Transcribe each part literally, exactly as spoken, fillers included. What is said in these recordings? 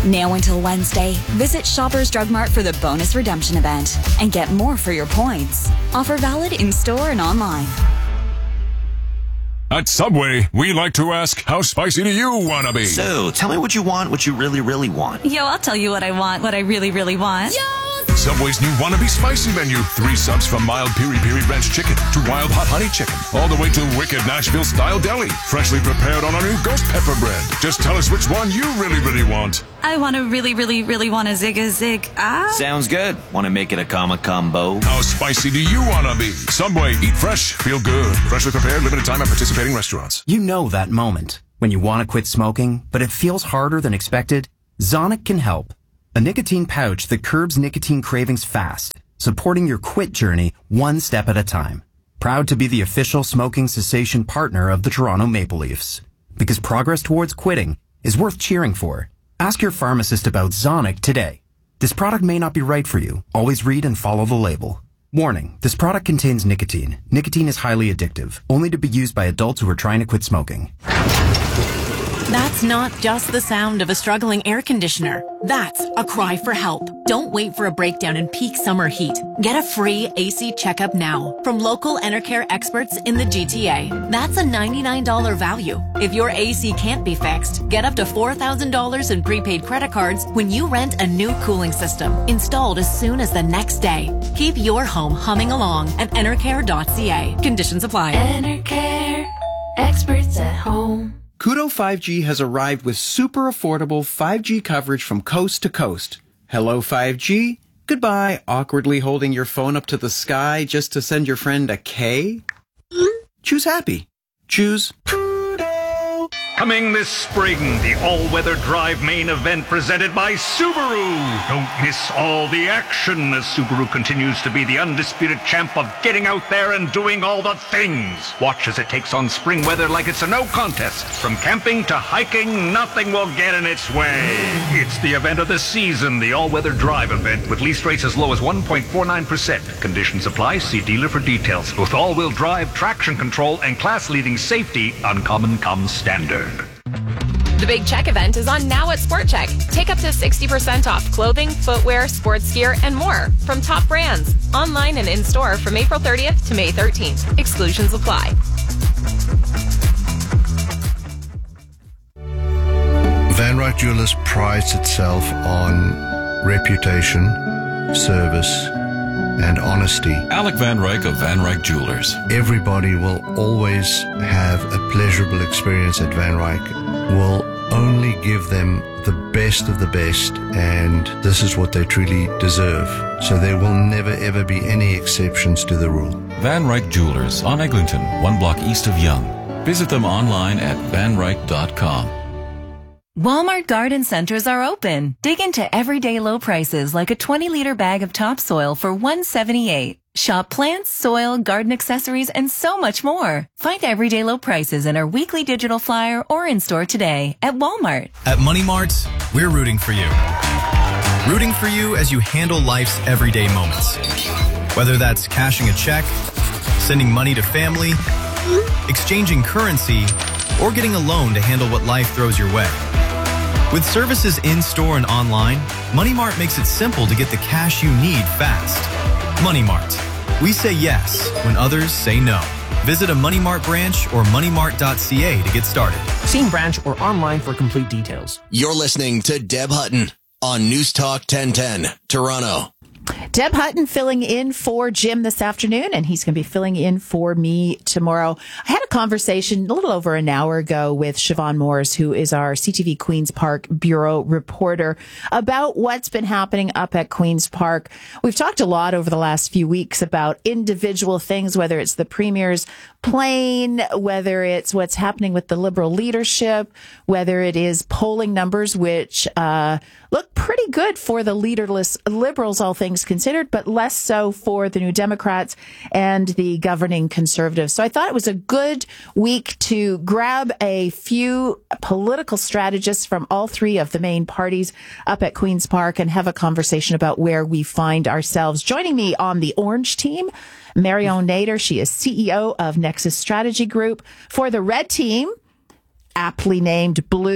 Now until Wednesday, visit Shoppers Drug Mart for the bonus redemption event and get more for your points. Offer valid in-store and online. At Subway, we like to ask, how spicy do you want to be? So, tell me what you want, what you really, really want. Yo, I'll tell you what I want, what I really, really want. Yo! Subway's new Wannabe Spicy menu. Three subs from mild piri-piri ranch chicken to wild hot honey chicken. All the way to wicked Nashville-style deli. Freshly prepared on our new ghost pepper bread. Just tell us which one you really, really want. I want to really, really, really want a zig a zig. Ah. Sounds good. Want to make it a comma combo? How spicy do you want to be? Subway, eat fresh, feel good. Freshly prepared, limited time at participating restaurants. You know that moment when you want to quit smoking, but it feels harder than expected? Zonic can help. A nicotine pouch that curbs nicotine cravings fast, supporting your quit journey one step at a time. Proud to be the official smoking cessation partner of the Toronto Maple Leafs. Because progress towards quitting is worth cheering for. Ask your pharmacist about Zonic today. This product may not be right for you. Always read and follow the label. Warning, this product contains nicotine. Nicotine is highly addictive, only to be used by adults who are trying to quit smoking. That's not just the sound of a struggling air conditioner. That's a cry for help. Don't wait for a breakdown in peak summer heat. Get a free A C checkup now from local Enercare experts in the G T A. That's a ninety-nine dollars value. If your A C can't be fixed, get up to four thousand dollars in prepaid credit cards when you rent a new cooling system, installed as soon as the next day. Keep your home humming along at enercare dot c a. Conditions apply. Enercare, experts at home. Koodo five G has arrived with super affordable five G coverage from coast to coast. Hello five G. Goodbye, awkwardly holding your phone up to the sky just to send your friend a K. Choose happy. Choose Koodo. Coming this spring, the all-weather drive main event presented by Subaru. Don't miss all the action as Subaru continues to be the undisputed champ of getting out there and doing all the things. Watch as it takes on spring weather like it's a no contest. From camping to hiking, nothing will get in its way. It's the event of the season, the all-weather drive event with lease rates as low as one point four nine percent. Conditions apply. See dealer for details. With all-wheel drive, traction control, and class-leading safety, uncommon comes standard. The Big Check event is on now at Sport Check. Take up to sixty percent off clothing, footwear, sports gear, and more from top brands. Online and in-store from April thirtieth to May thirteenth. Exclusions apply. Van Ryck Jewelers prides itself on reputation, service, and honesty. Alec Van Ryck of Van Ryck Jewelers. Everybody will always have a pleasurable experience at Van Ryck. We'll only give them the best of the best, and this is what they truly deserve. So there will never ever be any exceptions to the rule. Van Ryck Jewelers on Eglinton, one block east of Yonge. Visit them online at van ryck dot com. Walmart garden centers are open. Dig into everyday low prices like a twenty liter bag of topsoil for one dollar and seventy-eight cents. Shop plants, soil, garden accessories, and so much more. Find everyday low prices in our weekly digital flyer or in-store today at Walmart. At Money Mart, we're rooting for you. Rooting for you as you handle life's everyday moments. Whether that's cashing a check, sending money to family, exchanging currency, or getting a loan to handle what life throws your way. With services in-store and online, Money Mart makes it simple to get the cash you need fast. Money Mart. We say yes when others say no. Visit a Money Mart branch or money mart dot c a to get started. See branch or online for complete details. You're listening to Deb Hutton on News Talk ten ten, Toronto. Deb Hutton filling in for Jim this afternoon, and he's going to be filling in for me tomorrow. I had a conversation a little over an hour ago with Siobhan Moores, who is our C T V Queen's Park Bureau reporter, about what's been happening up at Queen's Park. We've talked a lot over the last few weeks about individual things, whether it's the Premier's plane, whether it's what's happening with the Liberal leadership, whether it is polling numbers, which uh look pretty good for the leaderless Liberals, all things considered, but less so for the New Democrats and the governing Conservatives. So I thought it was a good week to grab a few political strategists from all three of the main parties up at Queen's Park and have a conversation about where we find ourselves. Joining me on the Orange team, Marion Nader. She is C E O of Nexus Strategy Group. For the Red team, aptly named Blue,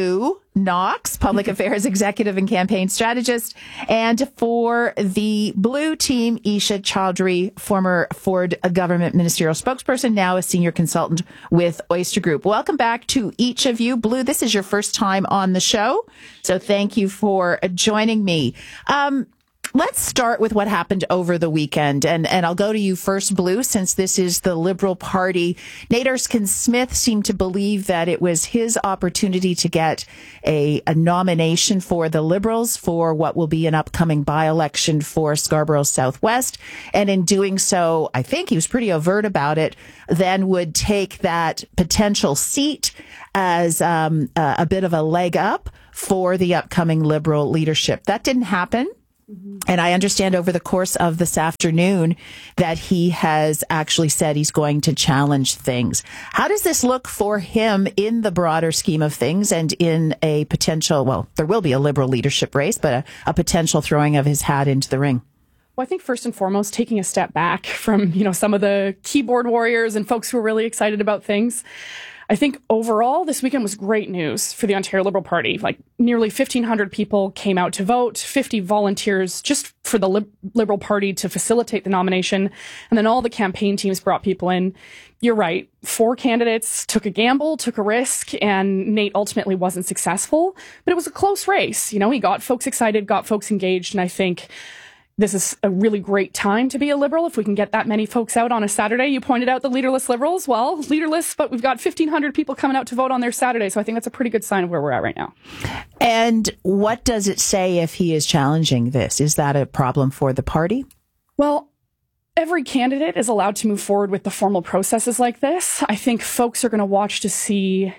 Knox, Public Affairs Executive and Campaign Strategist. And for the Blue team, Isha Chaudhry, former Ford government ministerial spokesperson, now a senior consultant with Oyster Group. Welcome back to each of you. Blue, this is your first time on the show, so thank you for joining me. Um, Let's start with what happened over the weekend. And, and I'll go to you first, Blue, since this is the Liberal Party. Nate Erskine-Smith seemed to believe that it was his opportunity to get a, a nomination for the Liberals for what will be an upcoming by-election for Scarborough Southwest. And in doing so, I think he was pretty overt about it, then would take that potential seat as um, a, a bit of a leg up for the upcoming Liberal leadership. That didn't happen. And I understand over the course of this afternoon that he has actually said he's going to challenge things. How does this look for him in the broader scheme of things and in a potential, well, there will be a Liberal leadership race, but a, a potential throwing of his hat into the ring? Well, I think first and foremost, taking a step back from, you know, some of the keyboard warriors and folks who are really excited about things. I think overall, this weekend was great news for the Ontario Liberal Party. Like nearly fifteen hundred people came out to vote, fifty volunteers just for the Lib- Liberal Party to facilitate the nomination. And then all the campaign teams brought people in. You're right. Four candidates took a gamble, took a risk, and Nate ultimately wasn't successful. But it was a close race. You know, he got folks excited, got folks engaged. And I think this is a really great time to be a Liberal if we can get that many folks out on a Saturday. You pointed out the leaderless Liberals. Well, leaderless, but we've got fifteen hundred people coming out to vote on their Saturday. So I think that's a pretty good sign of where we're at right now. And what does it say if he is challenging this? Is that a problem for the party? Well, every candidate is allowed to move forward with the formal processes like this. I think folks are going to watch to see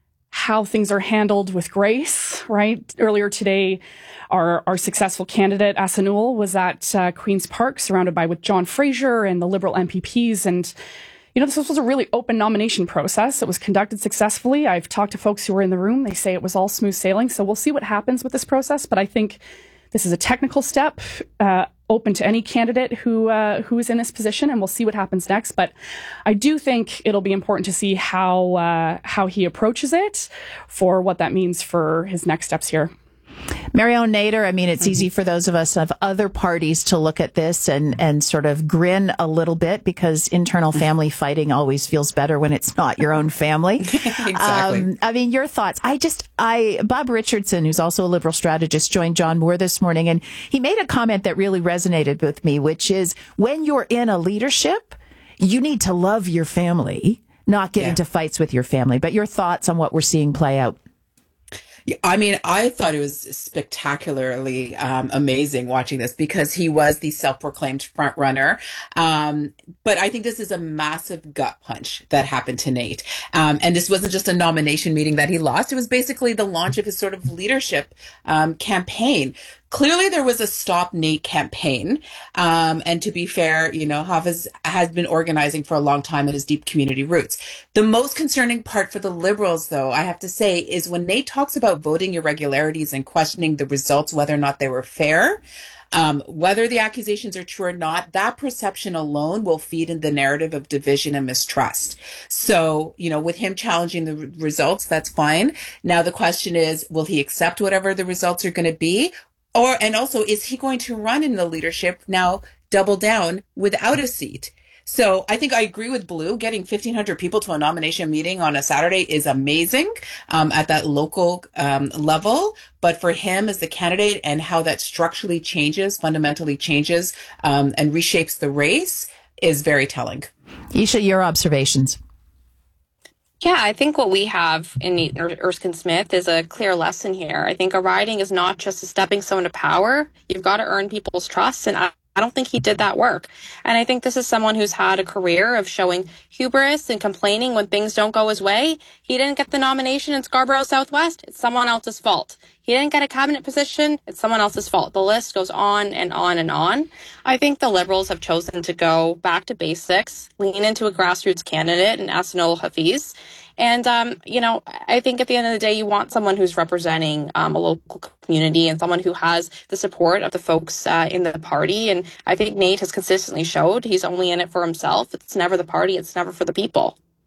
how things are handled with grace, right? Earlier today, our, our successful candidate, Asanul, was at uh, Queen's Park, surrounded by with John Fraser and the Liberal M P Ps. And, you know, this was a really open nomination process. It was conducted successfully. I've talked to folks who were in the room. They say it was all smooth sailing. So we'll see what happens with this process. But I think this is a technical step, uh, open to any candidate who uh, who is in this position, and we'll see what happens next. But I do think it'll be important to see how uh, how he approaches it, for what that means for his next steps here. Marion Nader, I mean, it's mm-hmm. easy for those of us of other parties to look at this and, and sort of grin a little bit, because internal family fighting always feels better when it's not your own family. Exactly. Um, I mean, your thoughts. I just, I, Bob Richardson, who's also a Liberal strategist, joined John Moore this morning, and he made a comment that really resonated with me, which is when you're in a leadership, you need to love your family, not get yeah. into fights with your family. But your thoughts on what we're seeing play out? I mean, I thought it was spectacularly um, amazing watching this, because he was the self-proclaimed front runner. Um, but I think this is a massive gut punch that happened to Nate. Um, and this wasn't just a nomination meeting that he lost. It was basically the launch of his sort of leadership um, campaign. Clearly, there was a Stop Nate campaign. Um, and to be fair, you know, Hafiz has been organizing for a long time in his deep community roots. The most concerning part for the Liberals, though, I have to say, is when Nate talks about voting irregularities and questioning the results, whether or not they were fair, um, whether the accusations are true or not, that perception alone will feed in the narrative of division and mistrust. So, you know, with him challenging the r- results, that's fine. Now, the question is, will he accept whatever the results are going to be? Or, and also, is he going to run in the leadership now, double down without a seat? So I think I agree with Blue. Getting fifteen hundred people to a nomination meeting on a Saturday is amazing um, at that local um, level. But for him as the candidate, and how that structurally changes, fundamentally changes um, and reshapes the race, is very telling. Isha, your observations. Yeah, I think what we have in Nate Erskine-Smith is a clear lesson here. I think a riding is not just a stepping stone to power. You've got to earn people's trust, and I, I don't think he did that work. And I think this is someone who's had a career of showing hubris and complaining when things don't go his way. He didn't get the nomination in Scarborough Southwest. It's someone else's fault. He didn't get a cabinet position. It's someone else's fault. The list goes on and on and on. I think the Liberals have chosen to go back to basics, lean into a grassroots candidate in Asanul Hafiz. And, um, you know, I think at the end of the day, you want someone who's representing um, a local community and someone who has the support of the folks uh, in the party. And I think Nate has consistently showed he's only in it for himself. It's never the party. It's never for the people.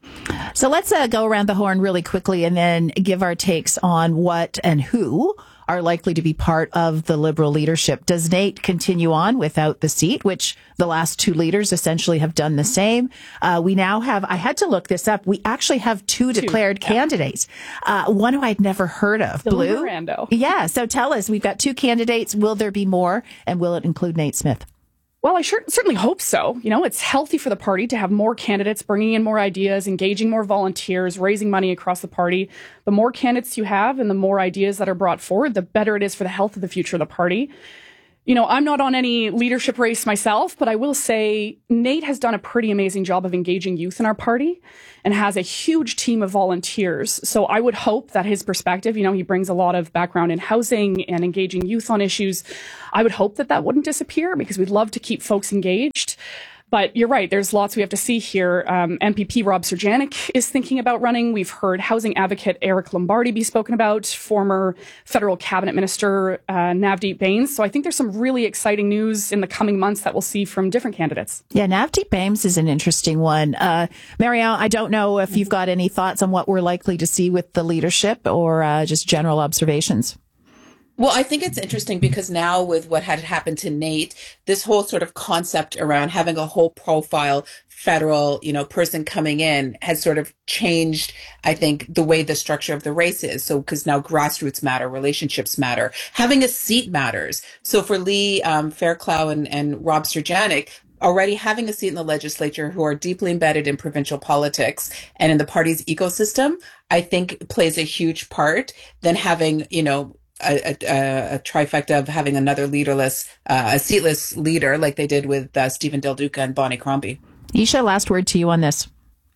So let's uh, go around the horn really quickly and then give our takes on what and who are likely to be part of the Liberal leadership. Does Nate continue on without the seat, which the last two leaders essentially have done the same? Uh, we now have, I had to look this up, we actually have two, two declared yeah. candidates. Uh, one who I'd never heard of, the Blue. Rando. Yeah, so tell us, we've got two candidates. Will there be more? And will it include Nate Smith? Well, I sure, certainly hope so. You know, it's healthy for the party to have more candidates, bringing in more ideas, engaging more volunteers, raising money across the party. The more candidates you have and the more ideas that are brought forward, the better it is for the health of the future of the party. You know, I'm not on any leadership race myself, but I will say Nate has done a pretty amazing job of engaging youth in our party and has a huge team of volunteers. So I would hope that his perspective, you know, he brings a lot of background in housing and engaging youth on issues. I would hope that that wouldn't disappear because we'd love to keep folks engaged. But you're right, there's lots we have to see here. Um, M P P Rob Surjanic is thinking about running. We've heard housing advocate Eric Lombardi be spoken about, former federal cabinet minister uh, Navdeep Bains. So I think there's some really exciting news in the coming months that we'll see from different candidates. Yeah, Navdeep Bains is an interesting one. Uh, Marielle, I don't know if you've got any thoughts on what we're likely to see with the leadership or uh, just general observations. Well, I think it's interesting because now with what had happened to Nate, this whole sort of concept around having a whole profile federal, you know, person coming in has sort of changed, I think, the way the structure of the race is. So, because now grassroots matter, relationships matter, having a seat matters. So for Lee um, Fairclough and, and Rob Surjanic, already having a seat in the legislature who are deeply embedded in provincial politics and in the party's ecosystem, I think plays a huge part than having, you know, A, a, a trifecta of having another leaderless, uh, a seatless leader like they did with uh, Stephen Del Duca and Bonnie Crombie. Isha, last word to you on this.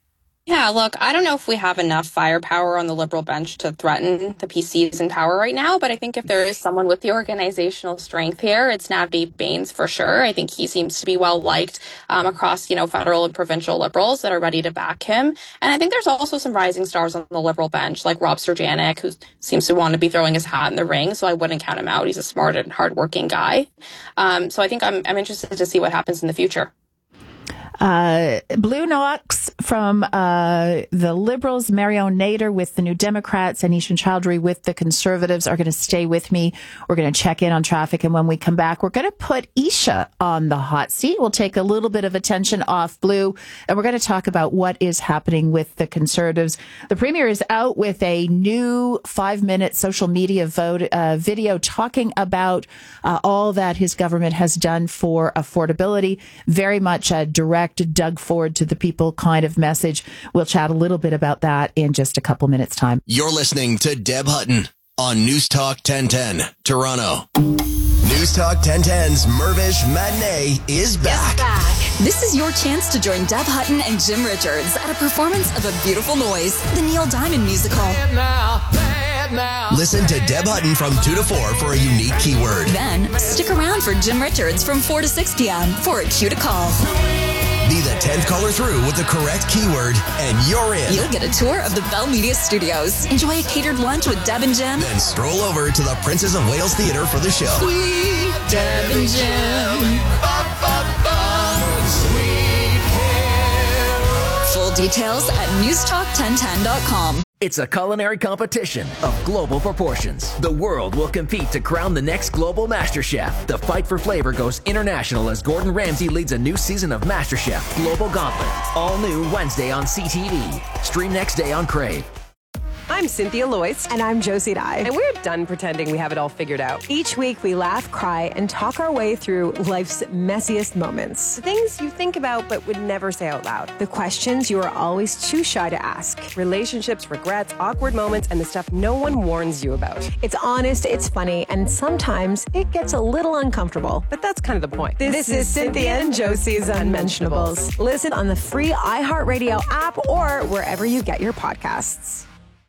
Yeah, look, I don't know if we have enough firepower on the Liberal bench to threaten the P Cs in power right now, but I think if there is someone with the organizational strength here, it's Navdeep Bains for sure. I think he seems to be well liked um, across, you know, federal and provincial Liberals that are ready to back him. And I think there's also some rising stars on the Liberal bench, like Rob Surjanic, who seems to want to be throwing his hat in the ring, so I wouldn't count him out. He's a smart and hardworking guy. Um, so I think I'm, I'm interested to see what happens in the future. Uh, Blue Knox from uh, the Liberals, Marion Nader with the New Democrats, and Ishan Chowdhury with the Conservatives are going to stay with me. We're going to check in on traffic, and when we come back, we're going to put Isha on the hot seat. We'll take a little bit of attention off Blue, and we're going to talk about what is happening with the Conservatives. The Premier is out with a new five-minute social media vote uh, video talking about uh, all that his government has done for affordability. Very much a direct Doug Ford to the people kind of message. We'll chat a little bit about that in just a couple minutes time. You're listening to Deb Hutton on News Talk ten ten, Toronto. News Talk ten ten's Mirvish Matinee is back. back. This is your chance to join Deb Hutton and Jim Richards at a performance of A Beautiful Noise, the Neil Diamond musical. Bad now, bad now. Listen to Deb Hutton from two to four for a unique keyword. Then stick around for Jim Richards from four to six p.m. for a cue to call. Be the tenth caller through with the correct keyword, and you're in. You'll get a tour of the Bell Media Studios. Enjoy a catered lunch with Deb and Jim. Then stroll over to the Princess of Wales Theatre for the show. Sweet Deb and Jim. Full details at news talk ten ten dot com. It's a culinary competition of global proportions. The world will compete to crown the next global MasterChef. The fight for flavor goes international as Gordon Ramsay leads a new season of MasterChef Global Gauntlet. All new Wednesday on C T V. Stream next day on Crave. I'm Cynthia Loyce. And I'm Josie Dye. And we're done pretending we have it all figured out. Each week, we laugh, cry, and talk our way through life's messiest moments. The things you think about but would never say out loud. The questions you are always too shy to ask. Relationships, regrets, awkward moments, and the stuff no one warns you about. It's honest, it's funny, and sometimes it gets a little uncomfortable. But that's kind of the point. This, this is Cynthia and Josie's Unmentionables. Listen on the free iHeartRadio app or wherever you get your podcasts.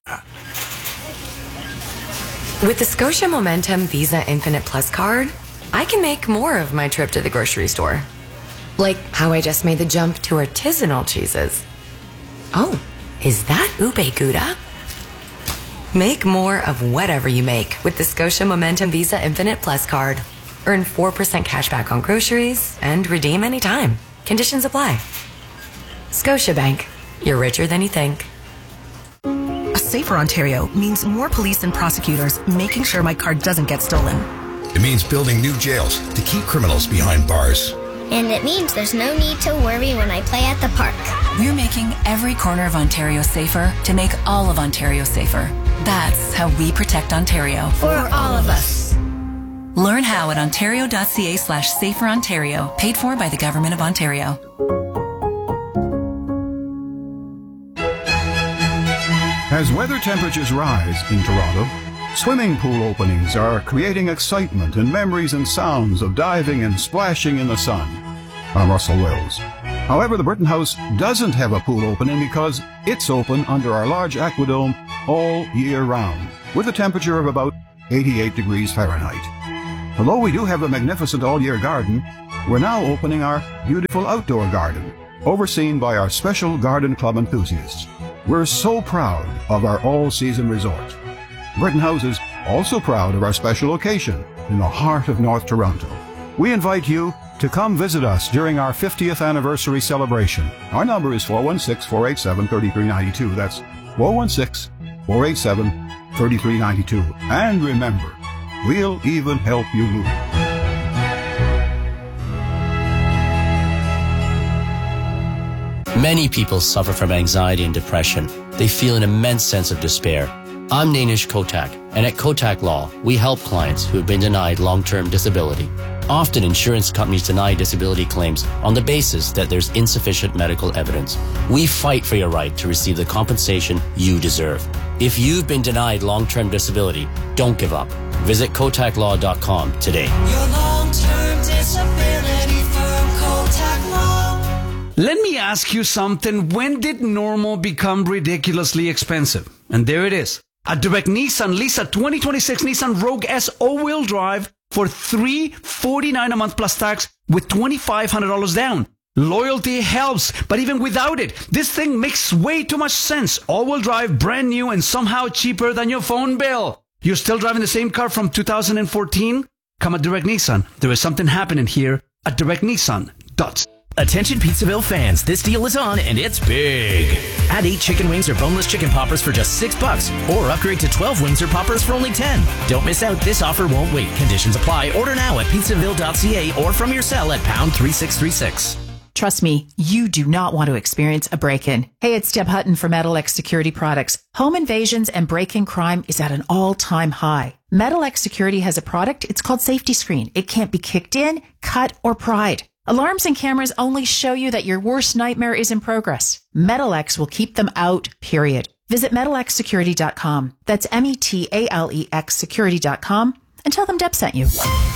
With the Scotia Momentum Visa Infinite Plus card, I can make more of my trip to the grocery store. Like how I just made the jump to artisanal cheeses. Oh, is that ube gouda? Make more of whatever you make with the Scotia Momentum Visa Infinite Plus card. Earn four percent cash back on groceries and redeem anytime. Conditions apply. Scotiabank. You're richer than you think. Safer Ontario means more police and prosecutors making sure my car doesn't get stolen. It means building new jails to keep criminals behind bars. And it means there's no need to worry when I play at the park. We're making every corner of Ontario safer to make all of Ontario safer. That's how we protect Ontario. For all of us. Learn how at ontario.ca slash safer Ontario. Paid for by the Government of Ontario. As weather temperatures rise in Toronto, swimming pool openings are creating excitement and memories and sounds of diving and splashing in the sun. I'm Russell Wills. However, the Britton House doesn't have a pool opening because it's open under our large aquadome all year round, with a temperature of about eighty-eight degrees Fahrenheit. Although we do have a magnificent all-year garden, we're now opening our beautiful outdoor garden, overseen by our special garden club enthusiasts. We're so proud of our all-season resort. Britton House is also proud of our special location in the heart of North Toronto. We invite you to come visit us during our fiftieth anniversary celebration. Our number is four one six, four eight seven, three three nine two. That's four one six, four eight seven, three three nine two. And remember, we'll even help you move. Many people suffer from anxiety and depression. They feel an immense sense of despair. I'm Nainish Kotak, and at Kotak Law, we help clients who have been denied long-term disability. Often, insurance companies deny disability claims on the basis that there's insufficient medical evidence. We fight for your right to receive the compensation you deserve. If you've been denied long-term disability, don't give up. Visit kotak law dot com today. Your long-term disability firm, Kotak Law. Let me ask you something. When did normal become ridiculously expensive? And there it is. At Direct Nissan, lease a twenty twenty-six Nissan Rogue S all-wheel drive for three hundred forty-nine dollars a month plus tax with twenty-five hundred dollars down. Loyalty helps, but even without it, this thing makes way too much sense. All-wheel drive, brand new, and somehow cheaper than your phone bill. You're still driving the same car from two thousand fourteen? Come at Direct Nissan. There is something happening here at direct nissan dot c a. Attention Pizzaville fans, this deal is on and it's big. Add eight chicken wings or boneless chicken poppers for just six bucks, or upgrade to twelve wings or poppers for only ten. Don't miss out. This offer won't wait. Conditions apply. Order now at pizzaville dot c a or from your cell at pound three six three six. Trust me, you do not want to experience a break-in. Hey, it's Deb Hutton for Metalex Security Products. Home invasions and break-in crime is at an all-time high. Metalex Security has a product. It's called Safety Screen. It can't be kicked in, cut, or pried. Alarms and cameras only show you that your worst nightmare is in progress. Metalex will keep them out, period. Visit metalex security dot com. That's M E T A L E X security dot com and tell them Deb sent you.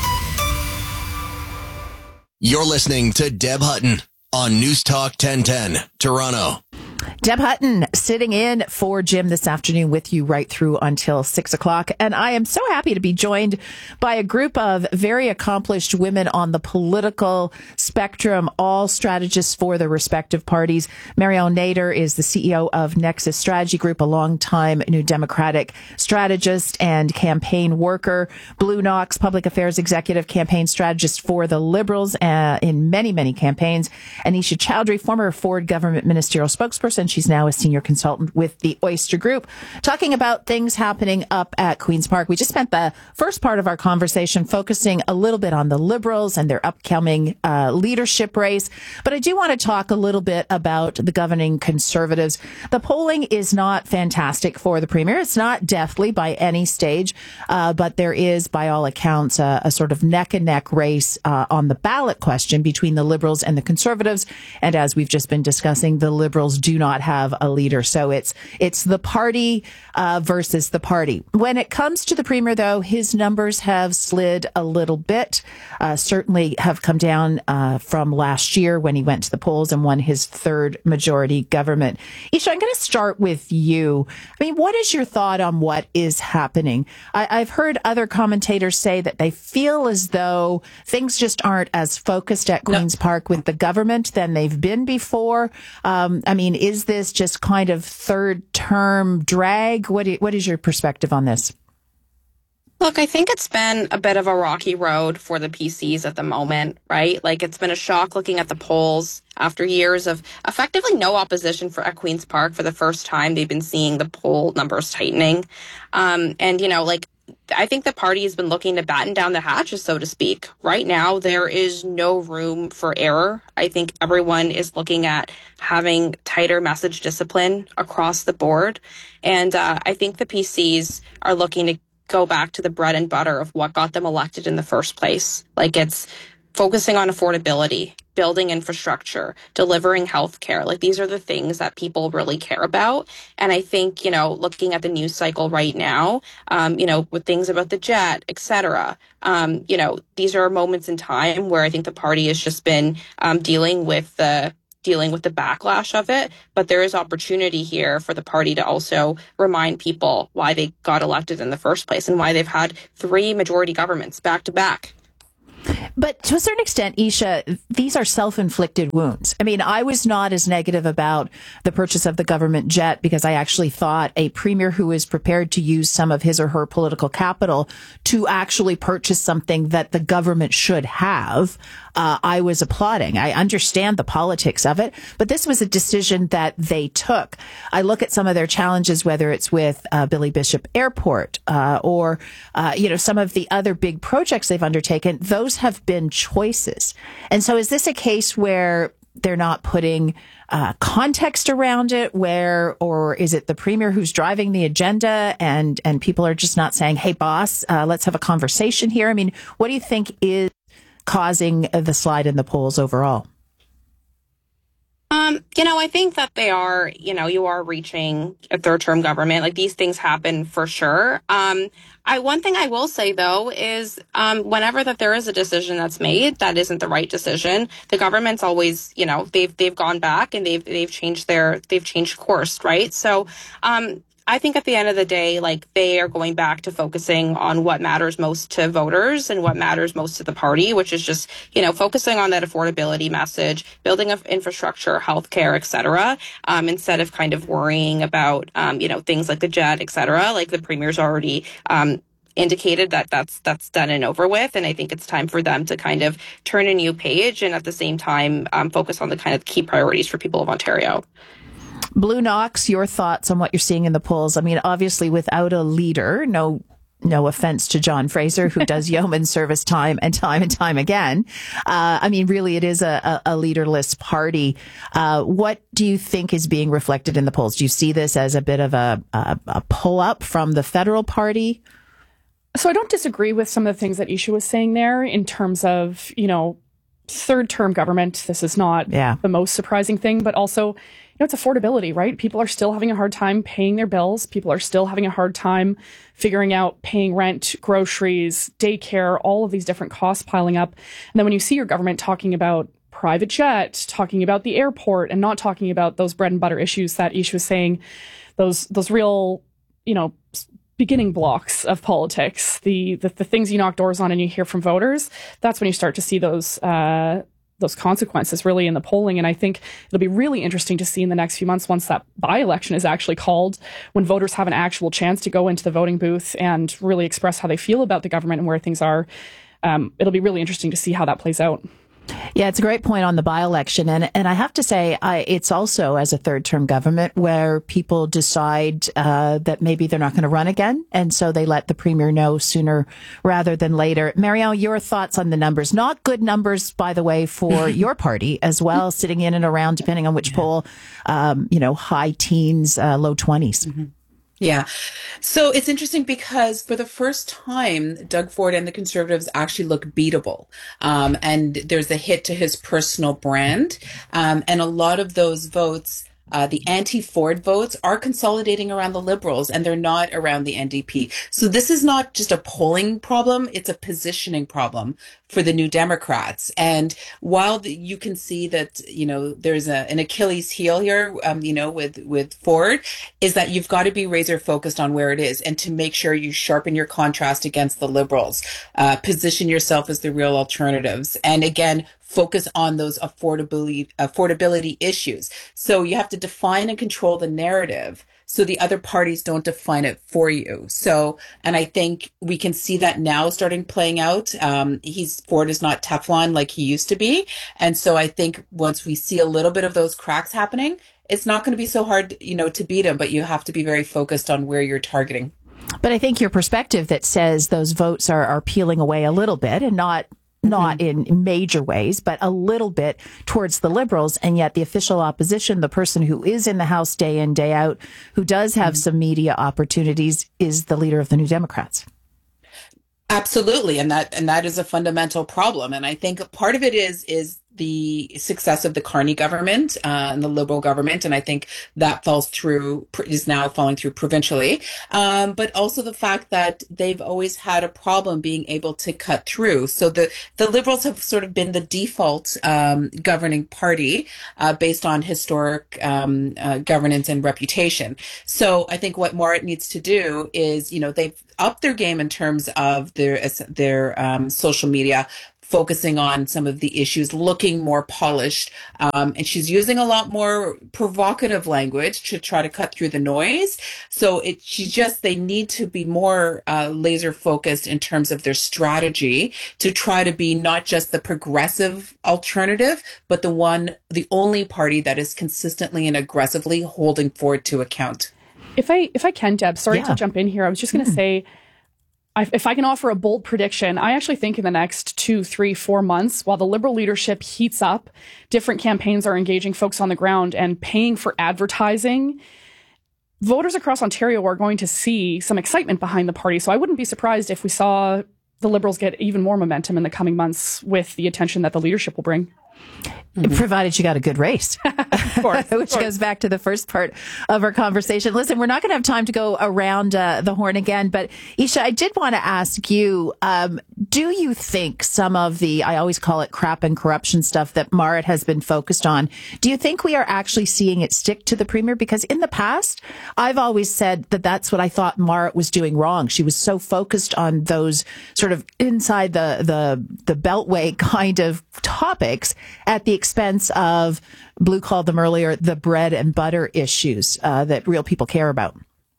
You're listening to Deb Hutton on News Talk ten ten, Toronto. Deb Hutton sitting in for Jim this afternoon with you right through until six o'clock. And I am so happy to be joined by a group of very accomplished women on the political spectrum, all strategists for their respective parties. Marielle Nader is the C E O of Nexus Strategy Group, a longtime New Democratic strategist and campaign worker. Blue Knox, public affairs executive campaign strategist for the Liberals uh, in many, many campaigns. Anisha Chowdhury, former Ford government ministerial spokesperson. She's now a senior consultant with the Oyster Group, talking about things happening up at Queen's Park. We just spent the first part of our conversation focusing a little bit on the Liberals and their upcoming uh, leadership race. But I do want to talk a little bit about the governing Conservatives. The polling is not fantastic for the Premier. It's not deathly by any stage, uh, but there is, by all accounts, a, a sort of neck-and-neck race uh, on the ballot question between the Liberals and the Conservatives. And as we've just been discussing, the Liberals do not have a leader. So it's it's the party uh, versus the party. When it comes to the Premier, though, his numbers have slid a little bit, uh, certainly have come down uh, from last year when he went to the polls and won his third majority government. Isha, I'm going to start with you. I mean, what is your thought on what is happening? I, I've heard other commentators say that they feel as though things just aren't as focused at Queen's no. Park with the government than they've been before. Um, I mean, is this just kind of third term drag? What, what is your perspective on this? Look, I think it's been a bit of a rocky road for the P Cs at the moment, right? Like, it's been a shock looking at the polls after years of effectively no opposition for at Queen's Park. For the first time, they've been seeing the poll numbers tightening. Um, and, you know, like, I think the party has been looking to batten down the hatches, so to speak. Right now, there is no room for error. I think everyone is looking at having tighter message discipline across the board. And uh, I think the P Cs are looking to go back to the bread and butter of what got them elected in the first place. Like, it's focusing on affordability, building infrastructure, delivering healthcare. Like, these are the things that people really care about. And I think, you know, looking at the news cycle right now, um, you know, with things about the jet, et cetera, um, you know, these are moments in time where I think the party has just been um, dealing with the dealing with the backlash of it. But there is opportunity here for the party to also remind people why they got elected in the first place and why they've had three majority governments back to back. But to a certain extent, Isha, these are self-inflicted wounds. I mean, I was not as negative about the purchase of the government jet because I actually thought a premier who is prepared to use some of his or her political capital to actually purchase something that the government should have, uh, I was applauding. I understand the politics of it, but this was a decision that they took. I look at some of their challenges, whether it's with uh, Billy Bishop Airport uh, or, uh, you know, some of the other big projects they've undertaken. Those have been choices. And so is this a case where they're not putting uh, context around it, where, or is it the premier who's driving the agenda and, and people are just not saying, hey, boss, uh, let's have a conversation here? I mean, what do you think is causing the slide in the polls overall? Um, you know, I think that they are, you know, you are reaching a third term government. Like, these things happen for sure. Um, I, one thing I will say, though, is um, whenever that there is a decision that's made that isn't the right decision, the government's always, you know, they've they've gone back and they've they've changed their they've changed course, right? So um, I think at the end of the day, like, they are going back to focusing on what matters most to voters and what matters most to the party, which is just, you know, focusing on that affordability message, building of infrastructure, healthcare, et cetera, um, instead of kind of worrying about, um, you know, things like the jet, et cetera. Like, the premier's already um, indicated that that's that's done and over with. And I think it's time for them to kind of turn a new page and at the same time um, focus on the kind of key priorities for people of Ontario. Blue Knox, your thoughts on what you're seeing in the polls? I mean, obviously, without a leader, no no offense to John Fraser, who does yeoman service time and time and time again. Uh, I mean, really, it is a, a, a leaderless party. Uh, what do you think is being reflected in the polls? Do you see this as a bit of a, a, a pull up from the federal party? So I don't disagree with some of the things that Isha was saying there in terms of, you know, third term government. This is not yeah. the most surprising thing, but also, you know, it's affordability, right? People are still having a hard time paying their bills. People are still having a hard time figuring out paying rent, groceries, daycare, all of these different costs piling up. And then when you see your government talking about private jet, talking about the airport, and not talking about those bread and butter issues that Isha was saying, those those real, you know, beginning blocks of politics, the, the the things you knock doors on and you hear from voters, that's when you start to see those uh, those consequences really in the polling. And I think it'll be really interesting to see in the next few months, once that by-election is actually called, when voters have an actual chance to go into the voting booth and really express how they feel about the government and where things are. Um, it'll be really interesting to see how that plays out. Yeah, it's a great point on the by-election. And and I have to say, I, it's also as a third-term government where people decide uh, that maybe they're not going to run again. And so they let the premier know sooner rather than later. Marielle, your thoughts on the numbers? Not good numbers, by the way, for your party as well, sitting in and around, depending on which yeah. poll, um, you know, high teens, uh, low twenties. Mm-hmm. Yeah. So it's interesting because for the first time, Doug Ford and the Conservatives actually look beatable. Um, and there's a hit to his personal brand. Um, and a lot of those votes, uh, the anti-Ford votes, are consolidating around the Liberals and they're not around the N D P. So this is not just a polling problem, it's a positioning problem for the New Democrats. And while the, you can see that, you know, there's a, an Achilles heel here, um, you know, with, with Ford, is that you've got to be razor focused on where it is and to make sure you sharpen your contrast against the Liberals, uh, position yourself as the real alternatives. And again, focus on those affordability, affordability issues. So you have to define and control the narrative so the other parties don't define it for you. So, and I think we can see that now starting playing out. Um, he's Ford is not Teflon like he used to be. And so I think once we see a little bit of those cracks happening, it's not going to be so hard, you know, to beat him, but you have to be very focused on where you're targeting. But I think your perspective that says those votes are, are peeling away a little bit and not not in major ways, but a little bit towards the Liberals. And yet the official opposition, the person who is in the House day in, day out, who does have some media opportunities, is the leader of the New Democrats. Absolutely. And that, and that is a fundamental problem. And I think part of it is, is the success of the Carney government uh, and the Liberal government. And I think that falls through, is now falling through provincially. Um, but also the fact that they've always had a problem being able to cut through. So the, the Liberals have sort of been the default um, governing party uh, based on historic um, uh, governance and reputation. So I think what Marit needs to do is, you know, they've upped their game in terms of their, their um, social media, focusing on some of the issues, looking more polished. Um, and she's using a lot more provocative language to try to cut through the noise. So it, she just, they need to be more uh, laser focused in terms of their strategy to try to be not just the progressive alternative, but the one, the only party that is consistently and aggressively holding Ford to account. If I, if I can, Deb, sorry Yeah. to jump in here. I was just going to mm. say, I, if I can offer a bold prediction, I actually think in the next two, three, four months, while the Liberal leadership heats up, different campaigns are engaging folks on the ground and paying for advertising. Voters across Ontario are going to see some excitement behind the party. So I wouldn't be surprised if we saw the Liberals get even more momentum in the coming months with the attention that the leadership will bring. Mm-hmm. Provided you got a good race, of course, which of course. goes back to the first part of our conversation. Listen, we're not going to have time to go around uh, the horn again, but Isha, I did want to ask you, um, do you think some of the, I always call it crap and corruption stuff that Marit has been focused on, do you think we are actually seeing it stick to the Premier? Because in the past, I've always said that that's what I thought Marit was doing wrong. She was so focused on those sort of inside the, the, the beltway kind of topics at the expense of, Blue called them earlier, the bread and butter issues uh, that real people care about.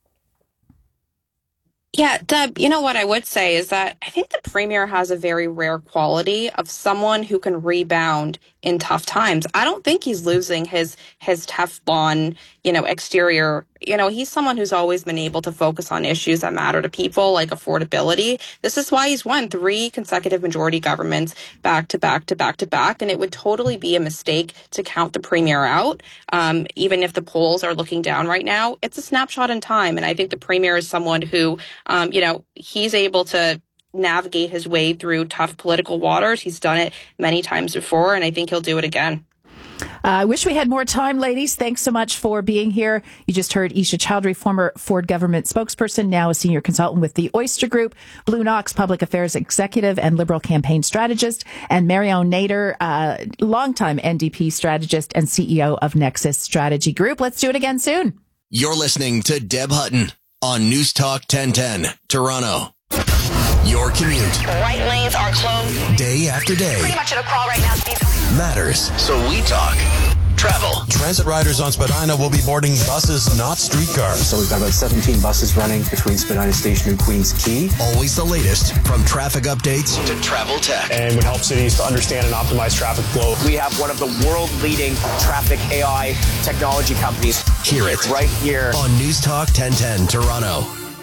Yeah, Deb, you know what I would say is that I think the Premier has a very rare quality of someone who can rebound in tough times. I don't think he's losing his his Teflon, you know, exterior. You know, he's someone who's always been able to focus on issues that matter to people, like affordability. This is why he's won three consecutive majority governments back to back to back to back. And it would totally be a mistake to count the Premier out. Um, even if the polls are looking down right now, it's a snapshot in time. And I think the Premier is someone who, um, you know, he's able to navigate his way through tough political waters. He's done it many times before, and I think he'll do it again. Uh, I wish we had more time, ladies. Thanks so much for being here. You just heard Isha Chowdhury, former Ford government spokesperson, now a senior consultant with the Oyster Group, Blue Knox public affairs executive and Liberal campaign strategist, and Marion Nader, uh, longtime N D P strategist and C E O of Nexus Strategy Group. Let's do it again soon. You're listening to Deb Hutton on News Talk ten ten, Toronto. Your commute. Right lanes are closed. Day after day. Pretty much at a crawl right now, Steve. Matters. So we talk. Travel. Transit riders on Spadina will be boarding buses, not streetcars. So we've got about seventeen buses running between Spadina Station and Queens Quay. Always the latest, from traffic updates to travel tech. And would help cities to understand and optimize traffic flow. We have one of the world-leading traffic A I technology companies. Hear it right here on News Talk ten ten, Toronto.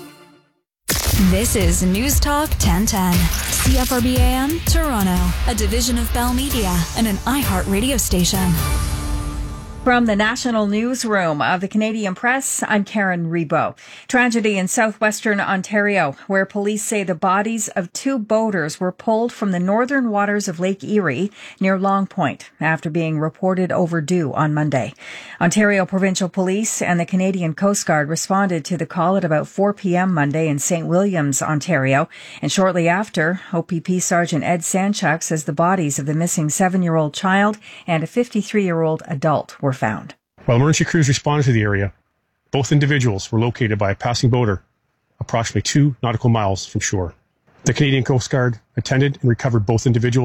This is News Talk ten ten, C F R B A M, Toronto, a division of Bell Media and an iHeart radio station. From the National Newsroom of the Canadian Press, I'm Karen Rebo. Tragedy in southwestern Ontario, where police say the bodies of two boaters were pulled from the northern waters of Lake Erie near Long Point after being reported overdue on Monday. Ontario Provincial Police and the Canadian Coast Guard responded to the call at about four p.m. Monday in Saint Williams, Ontario. And shortly after, O P P Sergeant Ed Sanchuk says the bodies of the missing seven-year-old child and a fifty-three-year-old adult were found. While emergency crews responded to the area, both individuals were located by a passing boater approximately two nautical miles from shore. The Canadian Coast Guard attended and recovered both individuals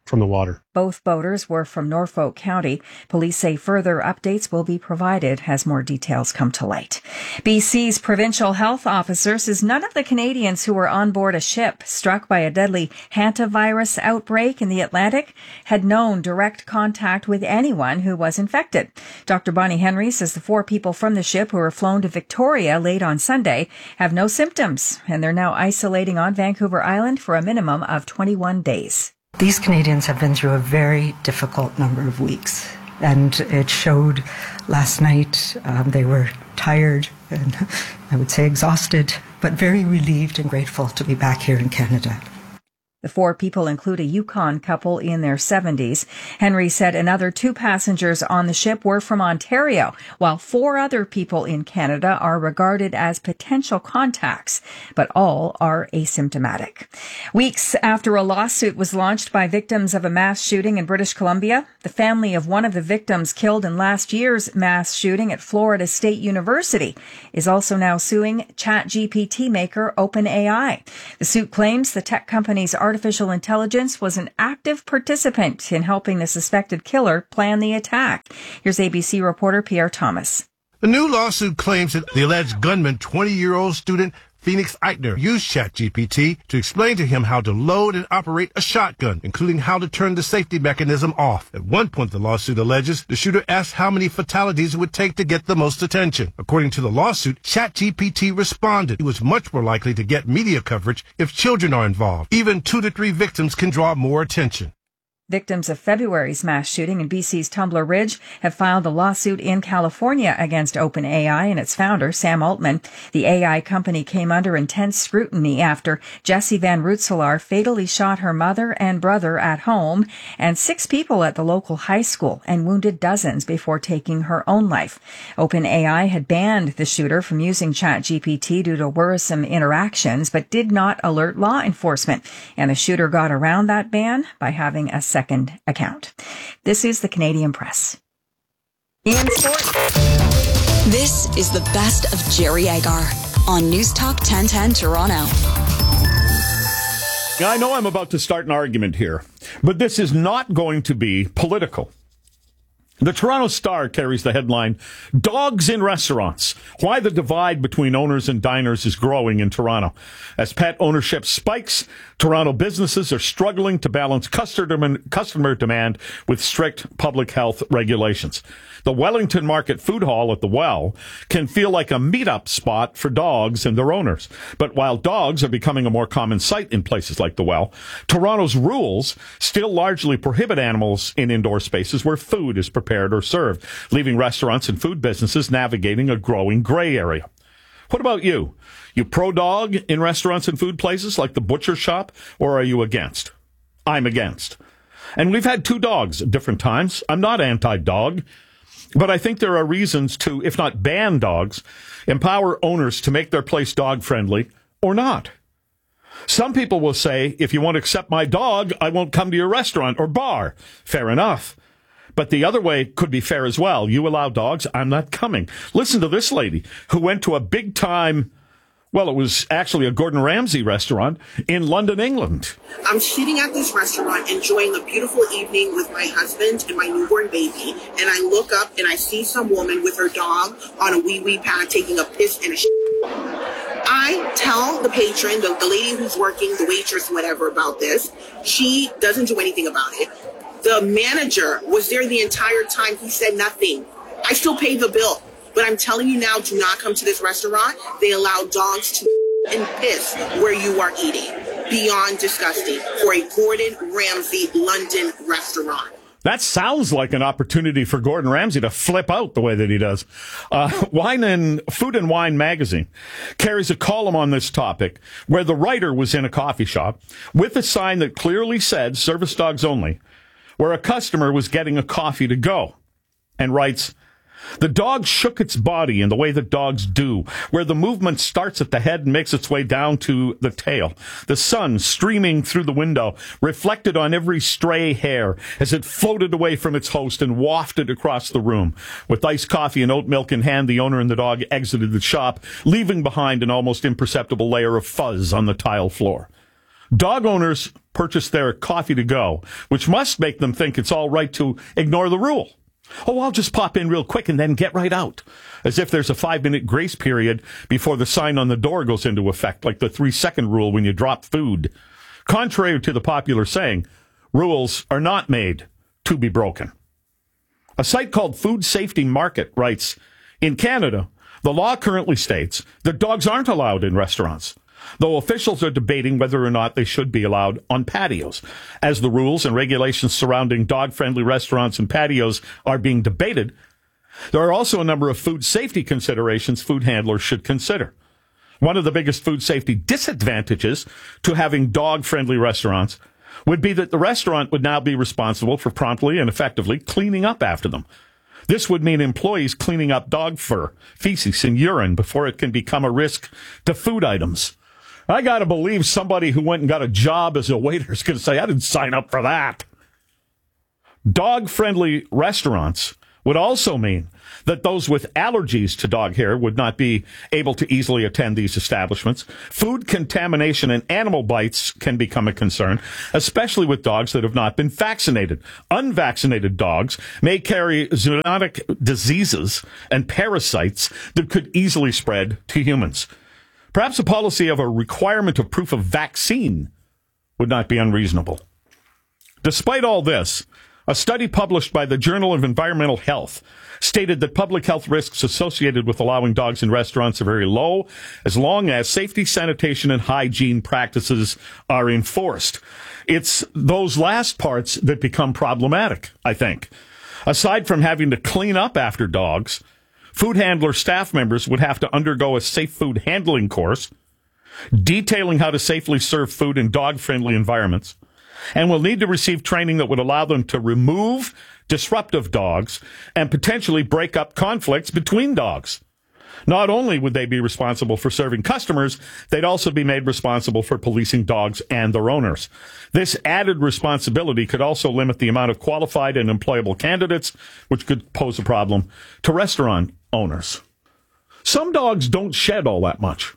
from the water. Both boaters were from Norfolk County. Police say further updates will be provided as more details come to light. B C's provincial health officer says none of the Canadians who were on board a ship struck by a deadly hantavirus outbreak in the Atlantic had known direct contact with anyone who was infected. Doctor Bonnie Henry says the four people from the ship who were flown to Victoria late on Sunday have no symptoms, and they're now isolating on Vancouver Island for a minimum of twenty-one days. These Canadians have been through a very difficult number of weeks, and it showed last night. Um, they were tired and I would say exhausted, but very relieved and grateful to be back here in Canada. The four people include a Yukon couple in their seventies. Henry said another two passengers on the ship were from Ontario, while four other people in Canada are regarded as potential contacts, but all are asymptomatic. Weeks after a lawsuit was launched by victims of a mass shooting in British Columbia, the family of one of the victims killed in last year's mass shooting at Florida State University is also now suing ChatGPT maker OpenAI. The suit claims the tech company's artificial intelligence was an active participant in helping the suspected killer plan the attack. Here's A B C reporter Pierre Thomas. The new lawsuit claims that the alleged gunman, twenty-year-old student Phoenix Eichner, used ChatGPT to explain to him how to load and operate a shotgun, including how to turn the safety mechanism off. At one point, the lawsuit alleges the shooter asked how many fatalities it would take to get the most attention. According to the lawsuit, ChatGPT responded he was much more likely to get media coverage if children are involved. Even two to three victims can draw more attention. Victims of February's mass shooting in B C's Tumbler Ridge have filed a lawsuit in California against OpenAI and its founder, Sam Altman. The A I company came under intense scrutiny after Jessie Van Rootselaar fatally shot her mother and brother at home and six people at the local high school and wounded dozens before taking her own life. OpenAI had banned the shooter from using ChatGPT due to worrisome interactions, but did not alert law enforcement. And the shooter got around that ban by having a second account. This is the Canadian Press. In sports. This is the best of Jerry Agar on News Talk ten ten Toronto. I know I'm about to start an argument here, but this is not going to be political. The Toronto Star carries the headline, Dogs in Restaurants, Why the Divide Between Owners and Diners is Growing in Toronto. As pet ownership spikes, Toronto businesses are struggling to balance customer demand with strict public health regulations. The Wellington Market Food Hall at the Well can feel like a meetup spot for dogs and their owners. But while dogs are becoming a more common sight in places like the Well, Toronto's rules still largely prohibit animals in indoor spaces where food is prepared or served, leaving restaurants and food businesses navigating a growing gray area. What about you? You pro-dog in restaurants and food places like the butcher shop, or are you against? I'm against. And we've had two dogs at different times. I'm not anti-dog, but I think there are reasons to, if not ban dogs, empower owners to make their place dog-friendly or not. Some people will say, if you won't accept my dog, I won't come to your restaurant or bar. Fair enough. But the other way could be fair as well. You allow dogs, I'm not coming. Listen to this lady who went to a big-time, well, it was actually a Gordon Ramsay restaurant in London, England. I'm sitting at this restaurant enjoying a beautiful evening with my husband and my newborn baby, and I look up and I see some woman with her dog on a wee-wee pad taking a piss and a shit. I tell the patron, the, the lady who's working, the waitress, whatever, about this. She doesn't do anything about it. The manager was there the entire time. He said nothing. I still pay the bill. But I'm telling you now, do not come to this restaurant. They allow dogs to and piss where you are eating. Beyond disgusting for a Gordon Ramsay London restaurant. That sounds like an opportunity for Gordon Ramsay to flip out the way that he does. Uh, Wine and Food and Wine magazine carries a column on this topic where the writer was in a coffee shop with a sign that clearly said service dogs only, where a customer was getting a coffee to go, and writes, the dog shook its body in the way that dogs do, where the movement starts at the head and makes its way down to the tail. The sun streaming through the window reflected on every stray hair as it floated away from its host and wafted across the room. With iced coffee and oat milk in hand, the owner and the dog exited the shop, leaving behind an almost imperceptible layer of fuzz on the tile floor. Dog owners purchase their coffee to go, which must make them think it's all right to ignore the rule. Oh, I'll just pop in real quick and then get right out. As if there's a five-minute grace period before the sign on the door goes into effect, like the three-second rule when you drop food. Contrary to the popular saying, rules are not made to be broken. A site called Food Safety Market writes, in Canada, the law currently states that dogs aren't allowed in restaurants, though officials are debating whether or not they should be allowed on patios. As the rules and regulations surrounding dog-friendly restaurants and patios are being debated, there are also a number of food safety considerations food handlers should consider. One of the biggest food safety disadvantages to having dog-friendly restaurants would be that the restaurant would now be responsible for promptly and effectively cleaning up after them. This would mean employees cleaning up dog fur, feces, and urine before it can become a risk to food items. I got to believe somebody who went and got a job as a waiter is going to say, I didn't sign up for that. Dog-friendly restaurants would also mean that those with allergies to dog hair would not be able to easily attend these establishments. Food contamination and animal bites can become a concern, especially with dogs that have not been vaccinated. Unvaccinated dogs may carry zoonotic diseases and parasites that could easily spread to humans. Perhaps a policy of a requirement of proof of vaccine would not be unreasonable. Despite all this, a study published by the Journal of Environmental Health stated that public health risks associated with allowing dogs in restaurants are very low as long as safety, sanitation, and hygiene practices are enforced. It's those last parts that become problematic, I think. Aside from having to clean up after dogs, food handler staff members would have to undergo a safe food handling course, detailing how to safely serve food in dog-friendly environments, and will need to receive training that would allow them to remove disruptive dogs and potentially break up conflicts between dogs. Not only would they be responsible for serving customers, they'd also be made responsible for policing dogs and their owners. This added responsibility could also limit the amount of qualified and employable candidates, which could pose a problem to restaurant owners. Some dogs don't shed all that much.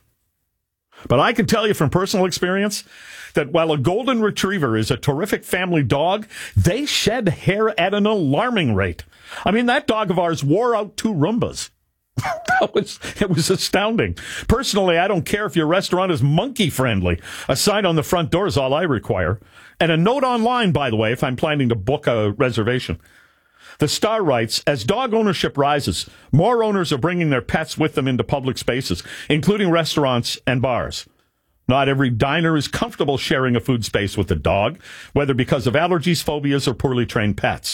But I can tell you from personal experience that while a golden retriever is a terrific family dog, they shed hair at an alarming rate. I mean, that dog of ours wore out two Roombas. That was, it was astounding. Personally, I don't care if your restaurant is monkey-friendly. A sign on the front door is all I require. And a note online, by the way, if I'm planning to book a reservation. The Star writes, as dog ownership rises, more owners are bringing their pets with them into public spaces, including restaurants and bars. Not every diner is comfortable sharing a food space with a dog, whether because of allergies, phobias, or poorly trained pets.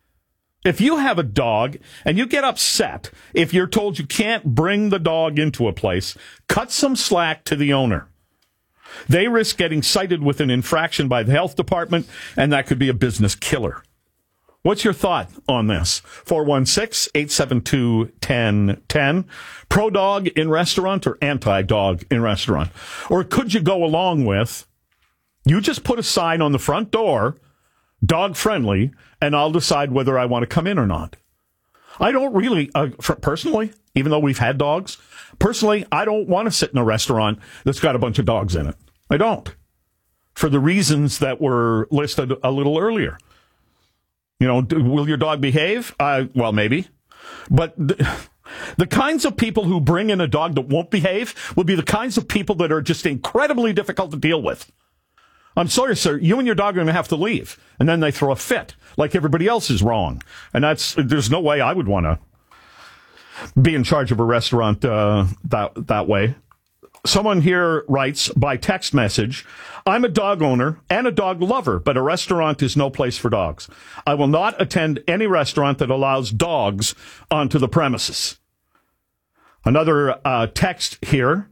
If you have a dog and you get upset if you're told you can't bring the dog into a place, cut some slack to the owner. They risk getting cited with an infraction by the health department, and that could be a business killer. What's your thought on this? four one six, eight seven two, one zero one zero. Pro-dog in restaurant or anti-dog in restaurant? Or could you go along with, you just put a sign on the front door, dog-friendly, and I'll decide whether I want to come in or not? I don't really, uh, for, personally, even though we've had dogs, personally, I don't want to sit in a restaurant that's got a bunch of dogs in it. I don't. For the reasons that were listed a little earlier. You know, do, will your dog behave? Uh, well, maybe. But the, the kinds of people who bring in a dog that won't behave will be the kinds of people that are just incredibly difficult to deal with. I'm sorry, sir, you and your dog are going to have to leave. And then they throw a fit, like everybody else is wrong. And that's, there's no way I would want to be in charge of a restaurant uh, that that way. Someone here writes by text message, I'm a dog owner and a dog lover, but a restaurant is no place for dogs. I will not attend any restaurant that allows dogs onto the premises. Another uh, text here.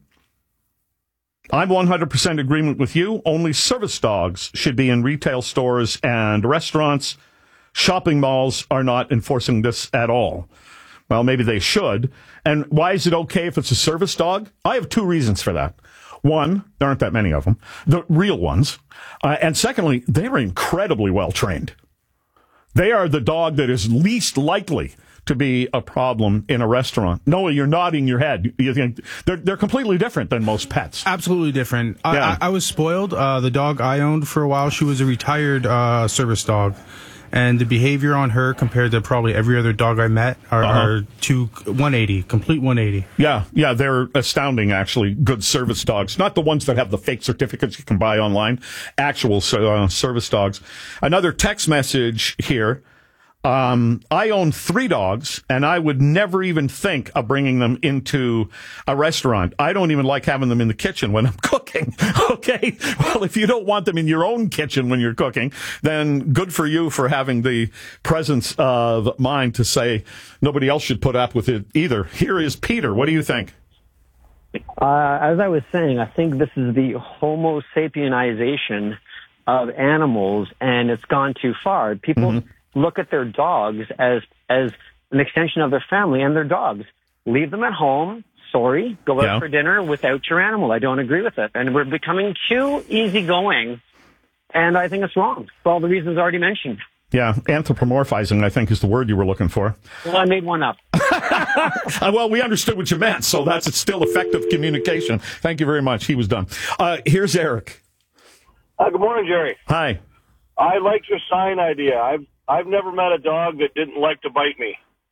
I'm one hundred percent agreement with you. Only service dogs should be in retail stores and restaurants. Shopping malls are not enforcing this at all. Well, maybe they should. And why is it okay if it's a service dog? I have two reasons for that. One, there aren't that many of them, the real ones. Uh, and secondly, they're incredibly well trained. They are the dog that is least likely to be a problem in a restaurant. Noah, you're nodding your head. You think they're they're completely different than most pets. Absolutely different. I, Yeah. I, I was spoiled. Uh, the dog I owned for a while, she was a retired uh, service dog. And the behavior on her compared to probably every other dog I met are, Uh-huh. are two one eighty, complete one eighty. Yeah, yeah, they're astounding, actually. Good service dogs. Not the ones that have the fake certificates you can buy online. Actual uh, service dogs. Another text message here. Um, I own three dogs, and I would never even think of bringing them into a restaurant. I don't even like having them in the kitchen when I'm cooking. Okay? Well, if you don't want them in your own kitchen when you're cooking, then good for you for having the presence of mind to say nobody else should put up with it either. Here is Peter. What do you think? Uh, as I was saying, I think this is the Homo sapienization of animals, and it's gone too far. People Mm-hmm. look at their dogs as as an extension of their family and their dogs. Leave them at home. Sorry, go out Yeah. for dinner without your animal. I don't agree with it, and we're becoming too easygoing, and I think it's wrong for all the reasons already mentioned. Yeah, anthropomorphizing, I think, is the word you were looking for. Well, I made one up. Uh, well, we understood what you meant, so that's it's still effective communication. Thank you very much. He was done. Uh, here's Eric. Uh, good morning, Jerry. Hi. I like your sign idea. I've I've never met a dog that didn't like to bite me.